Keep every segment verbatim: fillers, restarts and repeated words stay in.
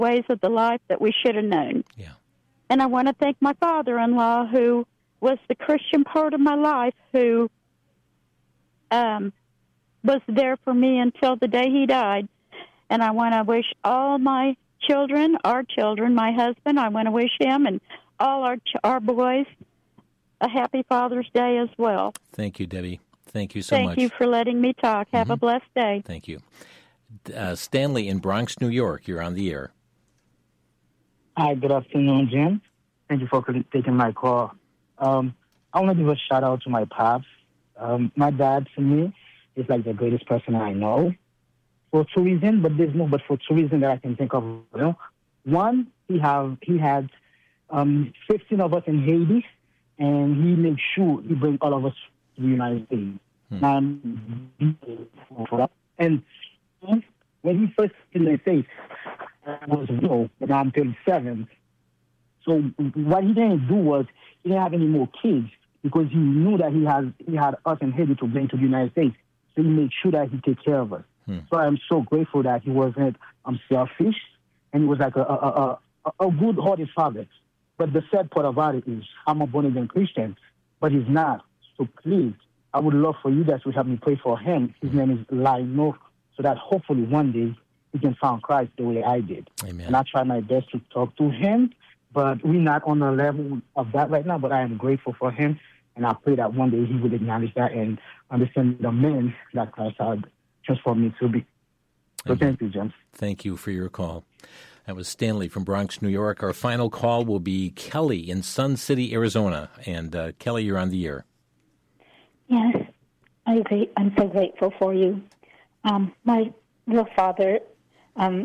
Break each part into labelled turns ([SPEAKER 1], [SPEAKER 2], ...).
[SPEAKER 1] ways of the life that we should have known.
[SPEAKER 2] Yeah.
[SPEAKER 1] And I want to thank my father-in-law, who was the Christian part of my life, who um, was there for me until the day he died. And I want to wish all my children, our children, my husband, I want to wish him and all our our boys a happy Father's Day as well.
[SPEAKER 2] Thank you, Debbie. Thank you so
[SPEAKER 1] Thank
[SPEAKER 2] much.
[SPEAKER 1] Thank you for letting me talk. Have
[SPEAKER 2] mm-hmm.
[SPEAKER 1] a blessed day.
[SPEAKER 2] Thank you. Uh, Stanley in Bronx, New York, you're on the air.
[SPEAKER 3] Hi, good afternoon, Jim. Thank you for taking my call. Um, I want to give a shout-out to my pops. Um, my dad, to me, is like the greatest person I know. For two reasons, but there's no, but for two reasons that I can think of. You know, one, he have he had um, fifteen of us in Haiti, and he made sure he bring all of us to the United States. Hmm. Um, and when he first came to the States, I was no, but now I'm thirty-seven. So what he didn't do was he didn't have any more kids because he knew that he had he had us in Haiti to bring to the United States. So he made sure that he take care of us. Hmm. So I'm so grateful that he wasn't um, selfish, and he was like a, a, a, a good-hearted father. But the sad part about it is I'm a born-again Christian, but he's not. So please, I would love for you guys to help me pray for him. His name is Lionel, so that hopefully one day he can find Christ the way I did.
[SPEAKER 2] Amen.
[SPEAKER 3] And I try my best to talk to him, but we're not on the level of that right now, but I am grateful for him, and I pray that one day he will acknowledge that and understand the man that Christ had transformed me to be. So
[SPEAKER 2] Amen.
[SPEAKER 3] Thank you, James.
[SPEAKER 2] Thank you for your call. That was Stanley from Bronx, New York. Our final call will be Kelly in Sun City, Arizona. And uh, Kelly, you're on the air.
[SPEAKER 4] Yes, I agree. I'm so grateful for you. Um, my real father um,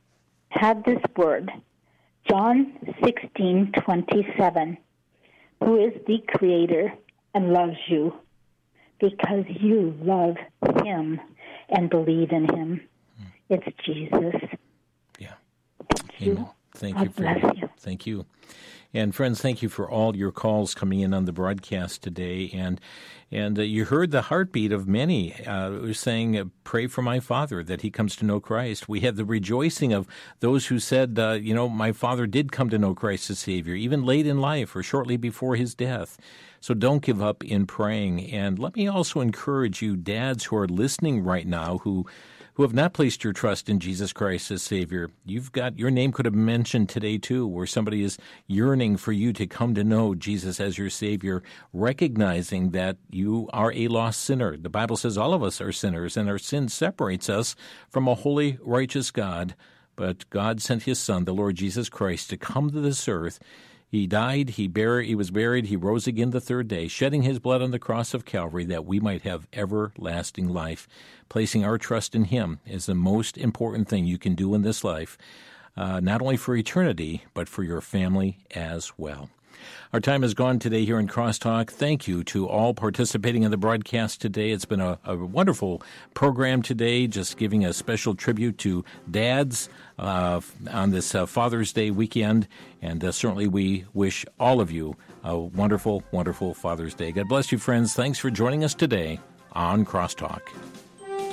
[SPEAKER 4] had this word, John sixteen twenty-seven, who is the Creator and loves you because you love Him and believe in Him. Hmm. It's Jesus.
[SPEAKER 2] Yeah.
[SPEAKER 4] Thank you.
[SPEAKER 2] Amen. Thank
[SPEAKER 4] God
[SPEAKER 2] you for
[SPEAKER 4] bless
[SPEAKER 2] that.
[SPEAKER 4] you.
[SPEAKER 2] Thank you. And friends, thank you for all your calls coming in on the broadcast today. And and uh, you heard the heartbeat of many uh, who were saying, uh, pray for my father that he comes to know Christ. We had the rejoicing of those who said, uh, you know, my father did come to know Christ as Savior, even late in life or shortly before his death. So don't give up in praying. And let me also encourage you, dads who are listening right now, who who have not placed your trust in Jesus Christ as Savior. You've got, your name could have been mentioned today too, where somebody is yearning for you to come to know Jesus as your Savior, recognizing that you are a lost sinner. The Bible says all of us are sinners, and our sin separates us from a holy, righteous God. But God sent His Son, the Lord Jesus Christ, to come to this earth. He died, he buried, he was buried, he rose again the third day, shedding his blood on the cross of Calvary that we might have everlasting life. Placing our trust in Him is the most important thing you can do in this life, uh, not only for eternity, but for your family as well. Our time has gone today here in Crosstalk. Thank you to all participating in the broadcast today. It's been a, a wonderful program today, just giving a special tribute to dads uh, on this uh, Father's Day weekend. And uh, certainly we wish all of you a wonderful, wonderful Father's Day. God bless you, friends. Thanks for joining us today on Crosstalk.